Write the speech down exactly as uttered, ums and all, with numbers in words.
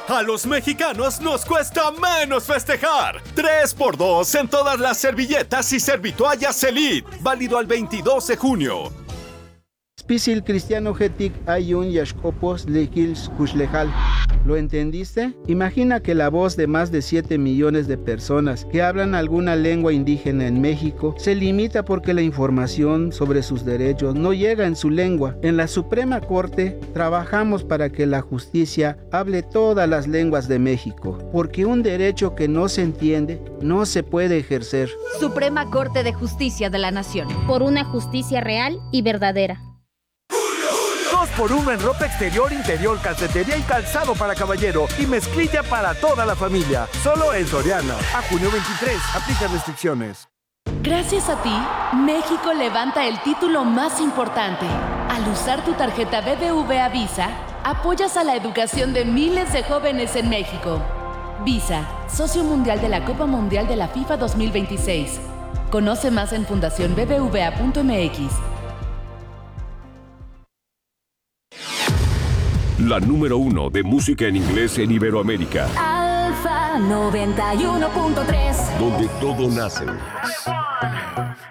A los mexicanos nos cuesta menos festejar. tres por dos en todas las servilletas y servitoallas Elite. Válido al veintidós de junio. Spisil cristiano getic ayun yashkopos lekils kushlejal. ¿Lo entendiste? Imagina que la voz de más de siete millones de personas que hablan alguna lengua indígena en México se limita porque la información sobre sus derechos no llega en su lengua. En la Suprema Corte trabajamos para que la justicia hable todas las lenguas de México, porque un derecho que no se entiende no se puede ejercer. Suprema Corte de Justicia de la Nación. Por una justicia real y verdadera. dos por uno en ropa exterior, interior, calcetería y calzado para caballero y mezclilla para toda la familia. Solo en Soriana. A junio veintitrés. Aplica restricciones. Gracias a ti, México levanta el título más importante. Al usar tu tarjeta B B V A Visa, apoyas a la educación de miles de jóvenes en México. Visa, socio mundial de la Copa Mundial de la FIFA dos mil veintiséis. Conoce más en fundación b b v a punto m x. La número uno de música en inglés en Iberoamérica. Alfa noventa y uno punto tres. Donde todo nace.